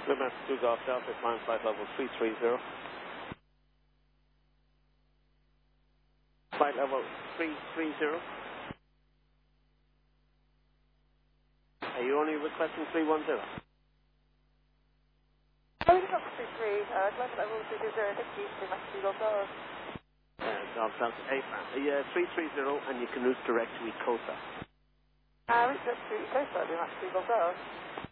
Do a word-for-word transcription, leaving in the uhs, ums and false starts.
Lima two Golf Delta, climb flight level three three zero. Flight level three three zero. Are you only requesting three one zero? Oh, it's not three three. Uh, I'd like to level three three zero. Thank you. Lima two Golf Delta. Uh, Golf Delta eight, ma'am. Yeah, three three zero, and you can route direct to Ecosa. Uh, reach up to Ecosa, Lima two Golf Delta.